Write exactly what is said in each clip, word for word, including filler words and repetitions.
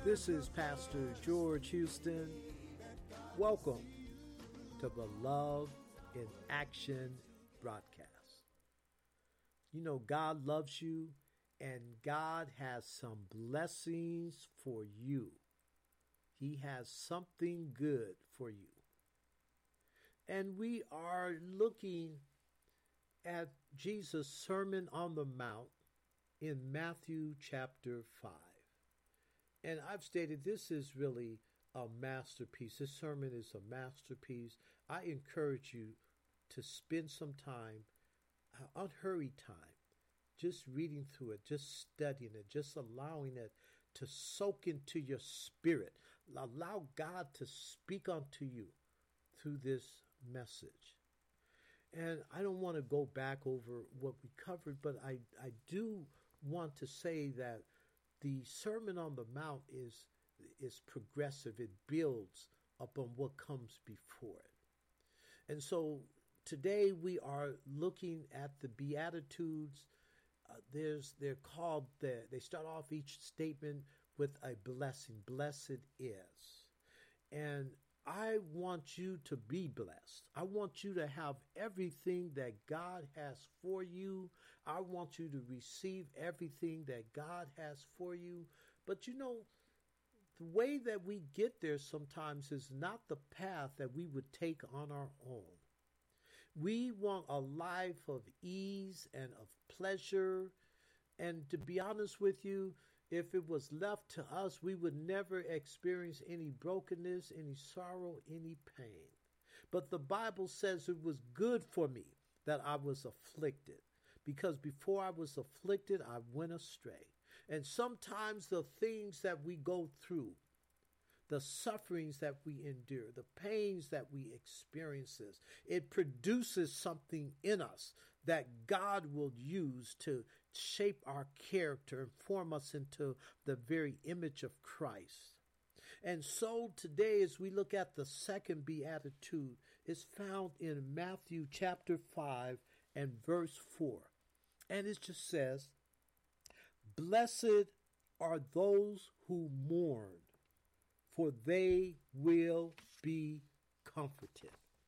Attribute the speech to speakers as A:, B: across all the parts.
A: This is Pastor George Houston. Welcome to the Love in Action broadcast. You know, God loves you and God has some blessings for you. He has something good for you. And we are looking at Jesus' Sermon on the Mount in Matthew chapter five. And I've stated this is really a masterpiece. This sermon is a masterpiece. I encourage you to spend some time, uh, unhurried time, just reading through it, just studying it, just allowing it to soak into your spirit. Allow God to speak unto you through this message. And I don't want to go back over what we covered, but I, I do want to say that the Sermon on the Mount is, is progressive. It builds upon what comes before it. And so today we are looking at the Beatitudes. Uh, there's they're called, the, they start off each statement with a blessing. Blessed is. And I want you to be blessed. I want you to have everything that God has for you. I want you to receive everything that God has for you. But you know, the way that we get there sometimes is not the path that we would take on our own. We want a life of ease and of pleasure. And to be honest with you, if it was left to us, we would never experience any brokenness, any sorrow, any pain. But the Bible says it was good for me that I was afflicted, because before I was afflicted, I went astray. And sometimes the things that we go through, the sufferings that we endure, the pains that we experience, it produces something in us that God will use to shape our character and form us into the very image of Christ. And so today, as we look at the second beatitude, it's found in Matthew chapter five and verse four. And it just says, "Blessed are those who mourn, for they will be comforted."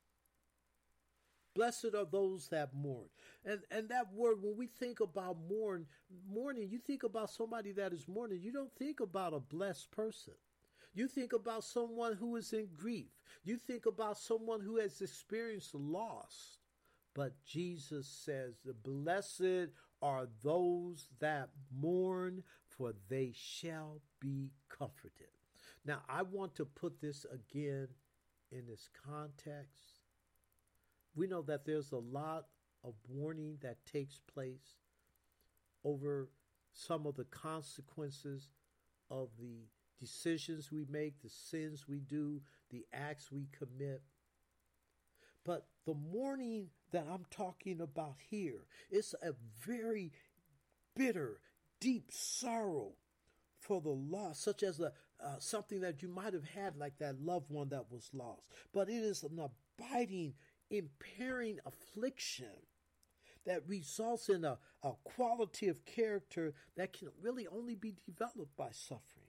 A: Blessed are those that mourn. And and that word, when we think about mourn, mourning, you think about somebody that is mourning. You don't think about a blessed person. You think about someone who is in grief. You think about someone who has experienced loss. But Jesus says, "Blessed are those that mourn, for they shall be comforted." Now, I want to put this again in this context. We know that there's a lot of mourning that takes place over some of the consequences of the decisions we make, the sins we do, the acts we commit. But the mourning that I'm talking about here is a very bitter, deep sorrow for the loss, such as a uh, something that you might have had, like that loved one that was lost. But it is an abiding, impairing affliction that results in a, a quality of character that can really only be developed by suffering.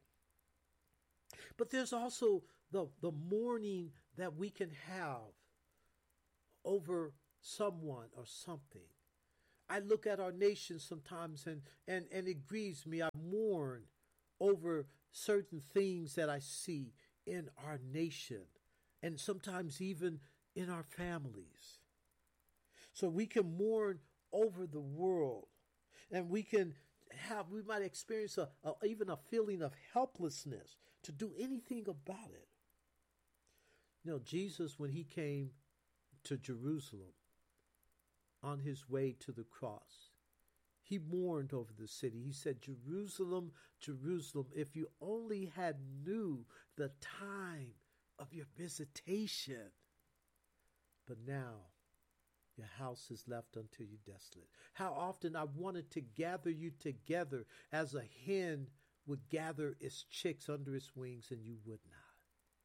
A: But there's also the, the mourning that we can have over someone or something. I look at our nation sometimes and, and, and it grieves me. I mourn over certain things that I see in our nation and sometimes even in our families. So we can mourn over the world, and we can have, we might experience a, a, even a feeling of helplessness to do anything about it. You know, Jesus, when he came to Jerusalem on his way to the cross, he mourned over the city. He said, "Jerusalem, Jerusalem, if you only had knew the time of your visitation. But now your house is left unto you desolate. How often I wanted to gather you together as a hen would gather its chicks under its wings, and you would not."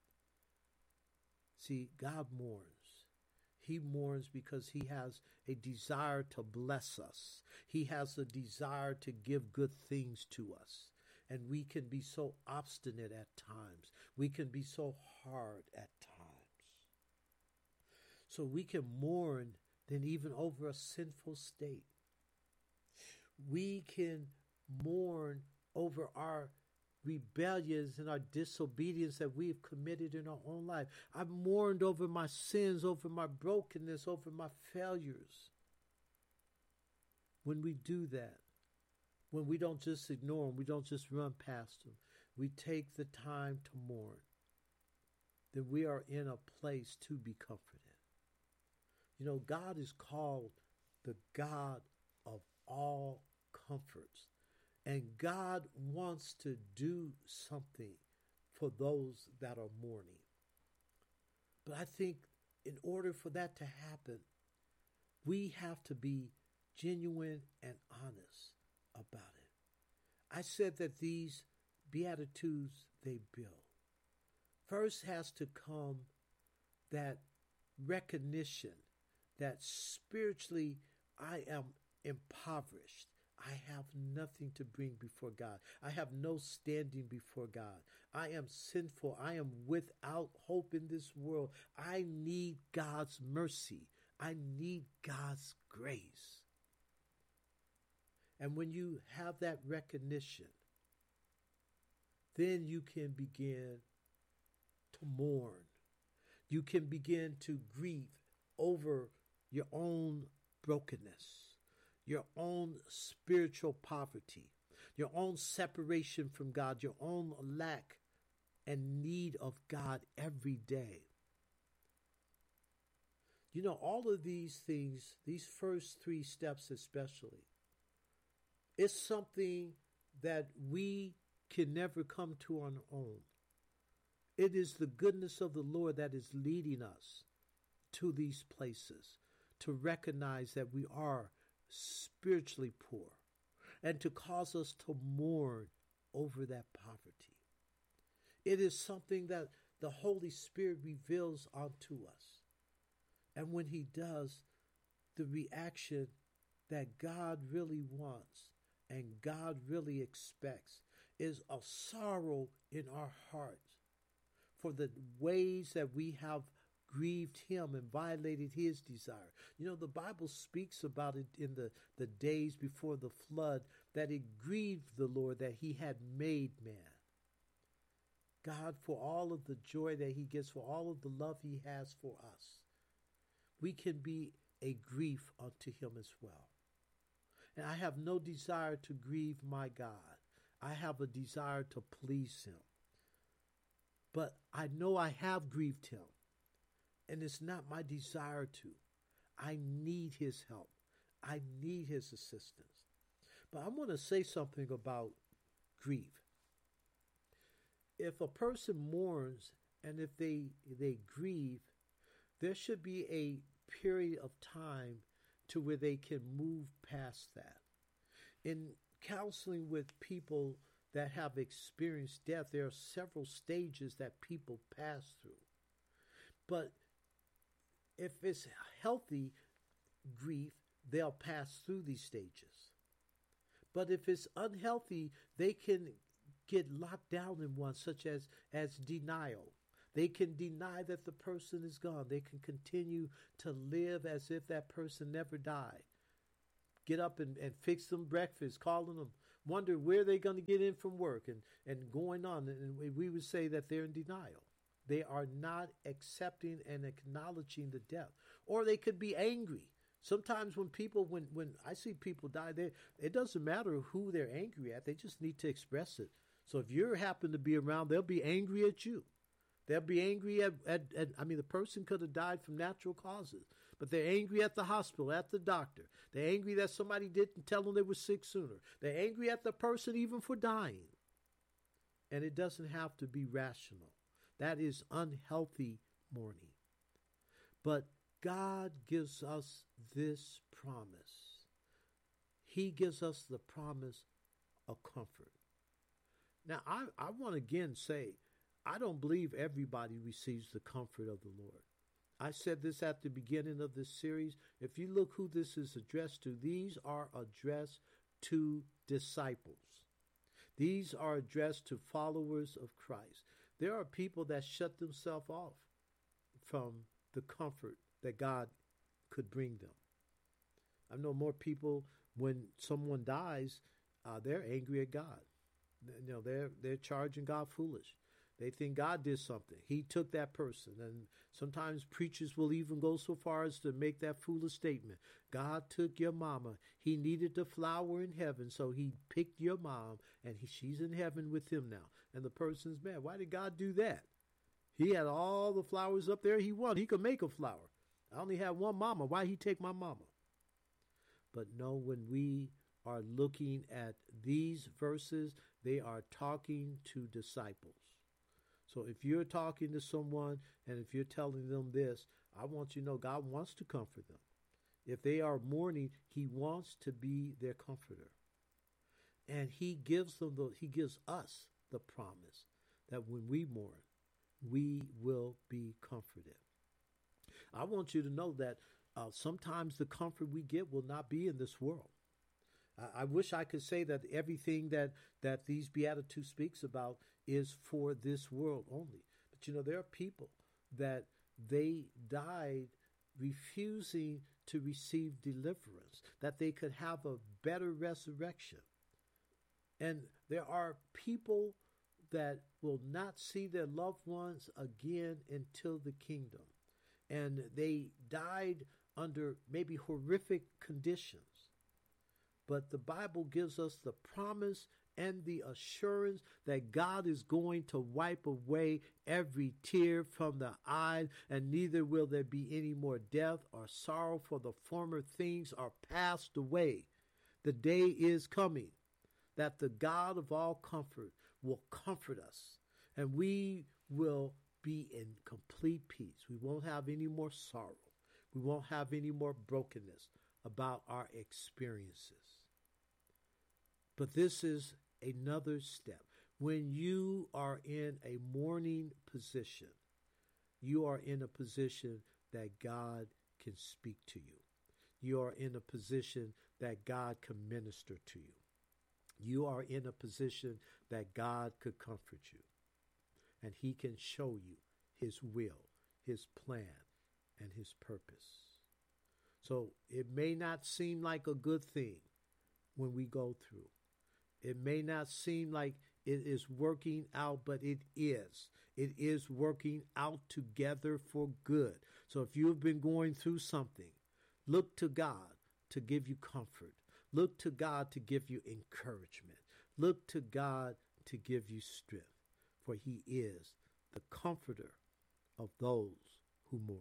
A: See, God mourns. He mourns because he has a desire to bless us. He has a desire to give good things to us. And we can be so obstinate at times. We can be so hard at times. So we can mourn then even over a sinful state. We can mourn over our rebellions and our disobedience that we have committed in our own life. I've mourned over my sins, over my brokenness, over my failures. When we do that, when we don't just ignore them, we don't just run past them, we take the time to mourn, then we are in a place to be comforted. You know, God is called the God of all comforts. And God wants to do something for those that are mourning. But I think in order for that to happen, we have to be genuine and honest about it. I said that these Beatitudes, they build. First has to come that recognition that spiritually I am impoverished. I have nothing to bring before God. I have no standing before God. I am sinful. I am without hope in this world. I need God's mercy. I need God's grace. And when you have that recognition, then you can begin to mourn. You can begin to grieve over your own brokenness, your own spiritual poverty, your own separation from God, your own lack and need of God every day. You know, all of these things, these first three steps especially, it's something that we can never come to on our own. It is the goodness of the Lord that is leading us to these places, to recognize that we are spiritually poor and to cause us to mourn over that poverty. It is something that the Holy Spirit reveals unto us. And when he does, the reaction that God really wants and God really expects is a sorrow in our hearts for the ways that we have grieved him and violated his desire. You know, the Bible speaks about it in the, the days before the flood, that it grieved the Lord that he had made man. God, for all of the joy that he gets, for all of the love he has for us, we can be a grief unto him as well. And I have no desire to grieve my God. I have a desire to please him. But I know I have grieved him. And it's not my desire to. I need his help. I need his assistance. But I want to say something about grief. If a person mourns and if they, they grieve, there should be a period of time to where they can move past that. In counseling with people that have experienced death, there are several stages that people pass through. But if it's healthy grief, they'll pass through these stages. But if it's unhealthy, they can get locked down in one, such as, as denial. They can deny that the person is gone. They can continue to live as if that person never died. Get up and, and fix them breakfast, calling them, wonder where they're going to get in from work and, and going on. And we would say that they're in denial. They are not accepting and acknowledging the death. Or they could be angry. Sometimes when people, when, when I see people die, they, it doesn't matter who they're angry at. They just need to express it. So if you happen to be around, they'll be angry at you. They'll be angry at, at, at, I mean, the person could have died from natural causes, but they're angry at the hospital, at the doctor. They're angry that somebody didn't tell them they were sick sooner. They're angry at the person even for dying. And it doesn't have to be rational. That is unhealthy mourning. But God gives us this promise. He gives us the promise of comfort. Now, I, I want to again say, I don't believe everybody receives the comfort of the Lord. I said this at the beginning of this series. If you look who this is addressed to, these are addressed to disciples. These are addressed to followers of Christ. There are people that shut themselves off from the comfort that God could bring them. I know more people, when someone dies, uh, they're angry at God. You know, they're they're charging God foolish. They think God did something. He took that person. And sometimes preachers will even go so far as to make that foolish statement. God took your mama. He needed the flower in heaven, so he picked your mom, and he, she's in heaven with him now. And the person's mad. Why did God do that? He had all the flowers up there he wanted. He could make a flower. I only have one mama. Why he take my mama? But no, when we are looking at these verses, they are talking to disciples. So if you're talking to someone and if you're telling them this, I want you to know God wants to comfort them. If they are mourning, he wants to be their comforter. And he gives them the, he gives us the promise that when we mourn, we will be comforted. I want you to know that uh, sometimes the comfort we get will not be in this world. I, I wish I could say that everything that, that these Beatitudes speaks about is for this world only. But you know, there are people that they died refusing to receive deliverance, that they could have a better resurrection. And there are people that will not see their loved ones again until the kingdom. And they died under maybe horrific conditions. But the Bible gives us the promise and the assurance that God is going to wipe away every tear from the eye, and neither will there be any more death or sorrow, for the former things are passed away. The day is coming that the God of all comfort will comfort us, and we will be in complete peace. We won't have any more sorrow. We won't have any more brokenness about our experiences. But this is another step. When you are in a mourning position, you are in a position that God can speak to you. You are in a position that God can minister to you. You are in a position that God could comfort you. And he can show you his will, his plan, and his purpose. So it may not seem like a good thing when we go through. It may not seem like it is working out, but it is. It is working out together for good. So if you have been going through something, look to God to give you comfort. Look to God to give you encouragement. Look to God to give you strength, for he is the comforter of those who mourn.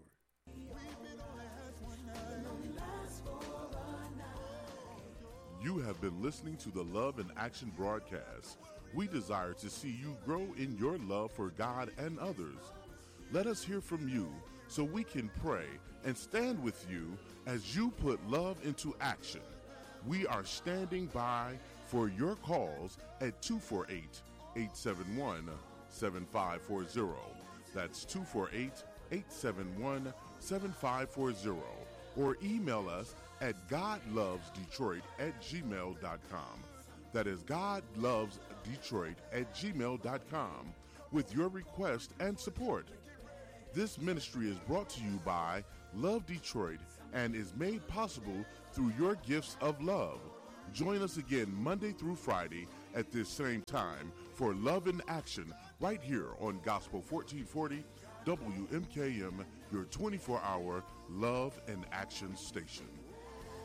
B: You have been listening to the Love in Action broadcast. We desire to see you grow in your love for God and others. Let us hear from you so we can pray and stand with you as you put love into action. We are standing by for your calls at two four eight, eight seven one, seven five four zero. That's two four eight, eight seven one, seven five four zero. Or email us at godlovesdetroit at gmail dot com. That is godlovesdetroit at gmail dot com with your request and support. This ministry is brought to you by Love Detroit and is made possible through your gifts of love. Join us again Monday through Friday at this same time for Love in Action right here on Gospel fourteen forty W M K M, your twenty-four hour Love and Action station.